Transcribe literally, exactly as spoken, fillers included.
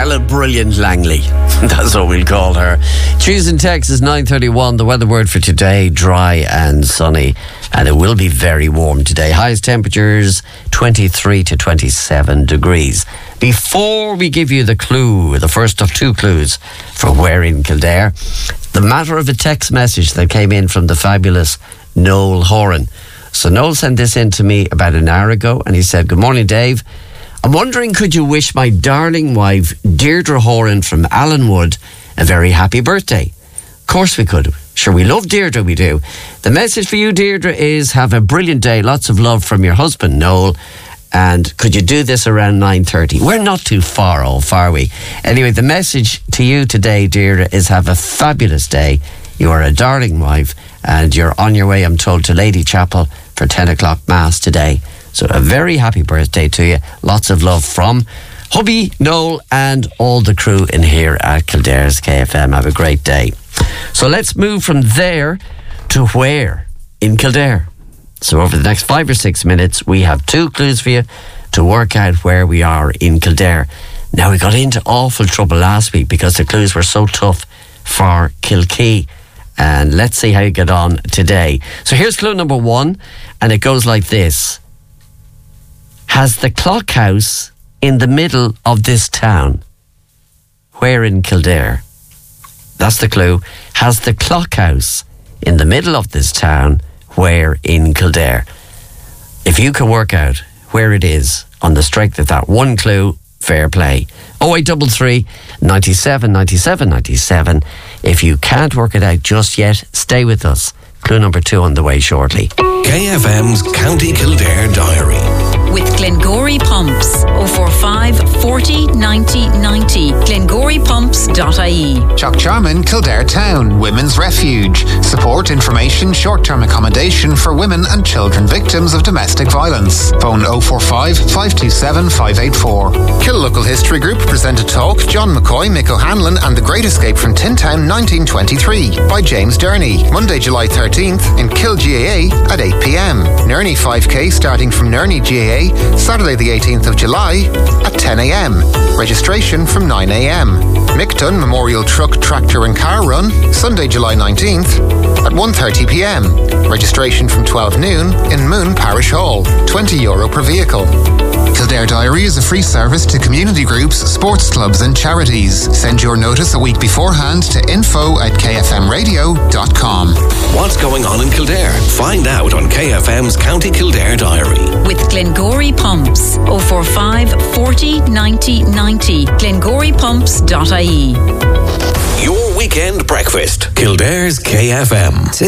Charlotte Brilliant Langley. That's what we'll call her. Tuesday in Texas, nine thirty-one. The weather word for today, dry and sunny. And it will be very warm today. Highest temperatures, twenty-three to twenty-seven degrees. Before we give you the clue, the first of two clues for where in Kildare, the matter of a text message that came in from the fabulous Noel Horan. So Noel sent this in to me about an hour ago, and he said, "Good morning, Dave. I'm wondering, could you wish my darling wife, Deirdre Horan from Allenwood, a very happy birthday?" Of course we could. Sure, we love Deirdre, we do. The message for you, Deirdre, is have a brilliant day. Lots of love from your husband, Noel. And could you do this around nine thirty? We're not too far off, are we? Anyway, the message to you today, Deirdre, is have a fabulous day. You are a darling wife, and you're on your way, I'm told, to Lady Chapel for ten o'clock Mass today. So a very happy birthday to you. Lots of love from hubby, Noel, and all the crew in here at Kildare's K F M. Have a great day. So let's move from there to where in Kildare. So over the next five or six minutes, we have two clues for you to work out where we are in Kildare. Now, we got into awful trouble last week because the clues were so tough for Kilkee. And let's see how you get on today. So here's clue number one, and it goes like this. Has the clock house in the middle of this town? Where in Kildare? That's the clue. Has the clock house in the middle of this town? Where in Kildare? If you can work out where it is on the strength of that one clue, fair play. oh eight three three, ninety-seven, ninety-seven, ninety-seven. If you can't work it out just yet, stay with us. Clue number two on the way shortly. K F M's County Kildare Diary. With Glengory Pumps. oh four five, forty, ninety, ninety. glengory pumps dot I E. Chockcharman, Kildare Town, Women's Refuge. Support, information, short-term accommodation for women and children victims of domestic violence. Phone oh four five, five two seven, five eight four. Kill Local History Group present a talk, John McCoy, Mick O'Hanlon and the Great Escape from Tin Town nineteen twenty-three by James Durney. Monday, July thirteenth in Kill G A A at eight p.m. Nerney five K starting from Nerney G A A Saturday the eighteenth of July at ten a.m. Registration from nine a.m. Micton Memorial Truck, Tractor and Car Run Sunday, July nineteenth at one thirty p.m. Registration from twelve noon in Moon Parish Hall, twenty euro per vehicle. Kildare Diary is a free service to community groups, sports clubs and charities. Send your notice a week beforehand to info at k f m radio dot com. What's going on in Kildare? Find out on K F M's County Kildare Diary. With Glengory Pumps. oh four five, forty, ninety, ninety. glengory pumps dot I E. Your weekend breakfast. Kildare's K F M.